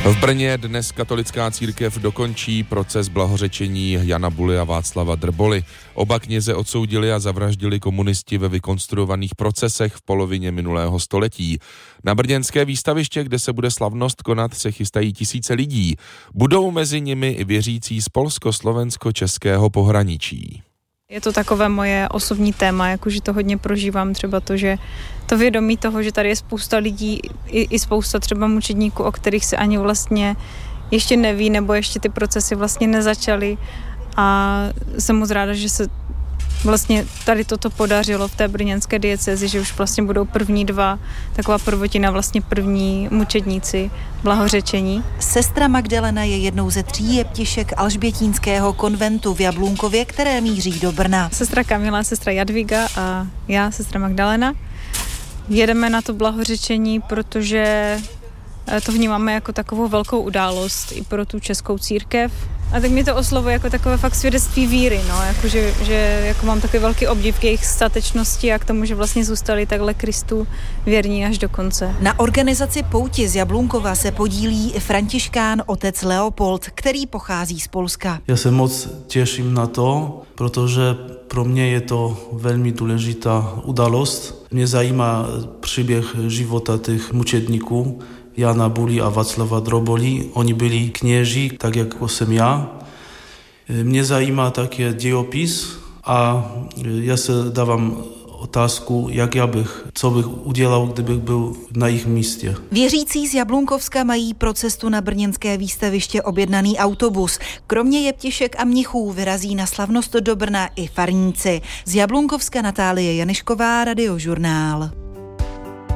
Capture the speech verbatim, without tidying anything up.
V Brně dnes katolická církev dokončí proces blahořečení Jana Buly a Václava Drboly. Oba kněze odsoudili a zavraždili komunisti ve vykonstruovaných procesech v polovině minulého století. Na brněnské výstaviště, kde se bude slavnost konat, se chystají tisíce lidí. Budou mezi nimi i věřící z polsko-slovensko-českého pohraničí. Je to takové moje osobní téma, jakože to hodně prožívám, třeba to, že to vědomí toho, že tady je spousta lidí, i, i spousta třeba mučedníků, o kterých se ani vlastně ještě neví, nebo ještě ty procesy vlastně nezačaly. A jsem moc ráda, že se vlastně tady toto podařilo v té brněnské diecézi, že už vlastně budou první dva, taková prvotina, vlastně první mučedníci blahořečení. Sestra Magdalena je jednou ze tří jeptišek alžbětínského konventu v Jablunkově, které míří do Brna. Sestra Kamila, sestra Jadviga a já, sestra Magdalena. Jedeme na to blahořečení, protože to vnímáme jako takovou velkou událost i pro tu českou církev. A tak mě to oslovuje jako takové fakt svědectví víry, no, jako že, že jako mám takový velký obdiv k jejich statečnosti a k tomu, že vlastně zůstali takhle Kristu věrní až do konce. Na organizaci pouti z Jablunkova se podílí františkán otec Leopold, který pochází z Polska. Já se moc těším na to, protože pro mě je to velmi důležitá událost. Mě zajímá příběh života těch mučedníků, Jana Buly a Václava Drboly. Oni byli kněži, tak jako jsem já. Mě zajímá také dějopis a já se dávám otázku, jak já bych, co bych udělal, kdybych byl na jejich místě. Věřící z Jablunkovska mají pro cestu na brněnské výstaviště objednaný autobus. Kromě jeptišek a mnichů vyrazí na slavnost do Brna i farníci. Z Jablunkovska Natálie Janišková, Radiožurnál.